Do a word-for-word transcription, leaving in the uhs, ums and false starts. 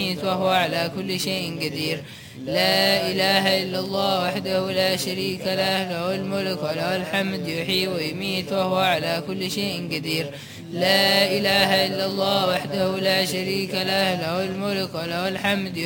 ويميت وهو على كل شيء قدير. لا إله إلا الله وحده لا شريك له، له الملك وله الحمد يحيي ويميت وهو على كل شيء قدير. لا إله إلا الله وحده لا شريك له، له الملك وله الحمد